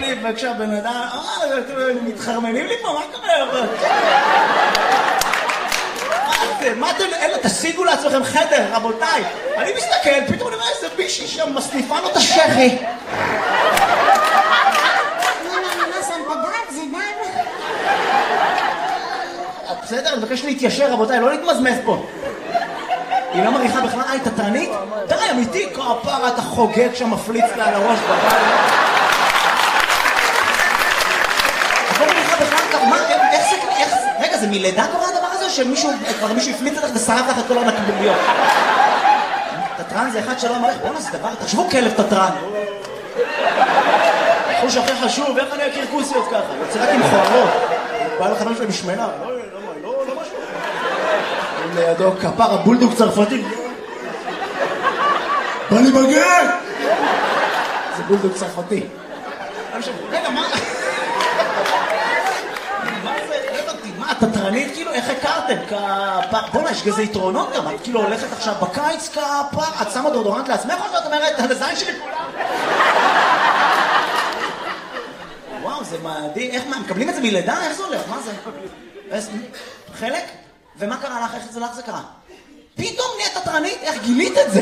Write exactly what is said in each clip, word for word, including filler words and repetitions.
לי, וכשהבן אדם, אה, מתחרמנים לי פה, מה קורה? מה אתם, אלה, תשיגו לעצמכם חדר, רבותיי. אני מסתכל, פתאום אני אומר איזה בישי שם, מסניפה לו את השכי. בסדר, אני מבקש להתיישר, רבותיי, לא להתמזמז פה. היא לא מריחה בכלל, היי, תתרנית? די, אמיתי, כפרה, אתה חוגג שם, מפליץ לה על הראש בבית. את לא מריחה בכלל, מה, איך זה, איך זה, רגע, זה מלידה קורה הדבר הזה, שמישהו, כבר מישהו הפליץ לך ושרף לך את כל הנקביליות? תתרן זה אחד שלא מריח, בוא נעשה דבר, תחשבו כלב תתרן. חוש הכי חשוב, איך אני אכיר כוסיות ככה? יוצא רק עם חוערות. בא לך משהו משמנה, לא, לא, לא משהו. לידו כפר הבולדוג צרפתי. בא לי בגט! זה בולדוג צרפתי. רגע, מה? מה זה? הבנתי, מה, תתרנית כאילו? איך הכרתם? כפר... בוא'נה, יש גזה יתרונות גם. את כאילו הולכת עכשיו בקיץ כפר, את שמה דורדורנט לעצמך או שאת אומרת, על הזין שלי כולם? וואו, זה מדהים. איך, מה, מקבלים את זה מלידה? איך זה הולך? מה זה? חלק? ומה קרה לך? איך זה לך זה קרה? פתאום נהיית תתרנית? איך גילית את זה?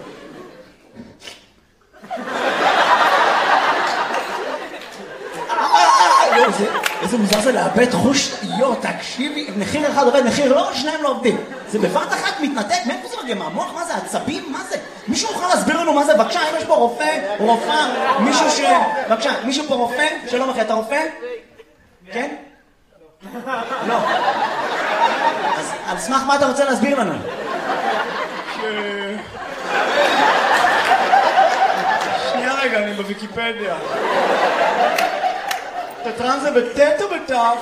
איזה מוזר זה לאבד חוש, יו, תקשיבי, מחיר אחד עובד, מחיר לא, שניים לא עובדים. זה בבת אחת מתנתק, מאיפה זה מגיע? מהמוח? מה זה? עצבים? מה זה? מישהו יכול להסביר לנו מה זה? בבקשה, אם יש פה רופא, רופאה, מישהו ש... בבקשה, מישהו פה רופא? שלום אחי, אתה רופא? כן? לא. אז על סמך מה אתה רוצה להסביר לנו? שנייה רגע, אני בוויקיפדיה. תתרן זה בטט או בטף?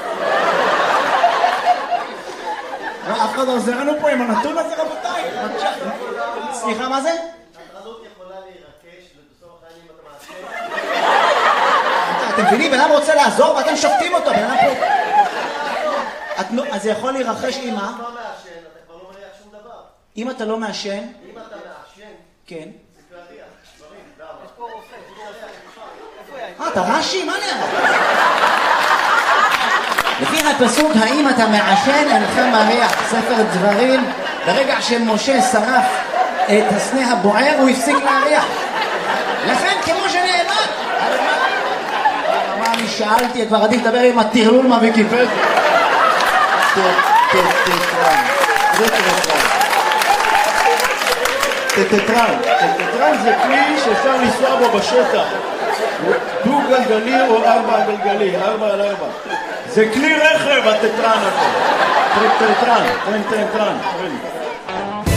אף אחד לא עוזר לנו פה עם הנתון הזה, רבותיי. סליחה, מה זה? התרנות יכולה להירקש ובסוף החיים אתה מעשה. אתם מבינים? בן אדם רוצה לעזור ואתם שופטים אותו. בן אדם פה... אז זה יכול להירחש עם מה? אם אתה לא מעשן, אתה כבר לא מריח שום דבר. אם אתה לא מעשן? אם אתה מעשן, כן. זה להריח. דברים, למה? יש פה רופא. אה, אתה רש"י? מה נראה? לפי הפסוק, האם אתה מעשן אינך מריח, ספר דברים, ברגע שמשה שרף את הסנה הבוער, הוא הפסיק להריח. לכן, כמו שנאמר, מה אני שאלתי, כבר עדיף לדבר עם הטרלול מהוויקיפדיה. תתרן. זה תתרן. תתרן. תתרן זה כלי שאפשר לנסוע בו בשטח. דו גלגלי או ארבע גלגלי, ארבע על ארבע. זה כלי רכב, התתרן הזה. תתרן, תתרן, תתרן.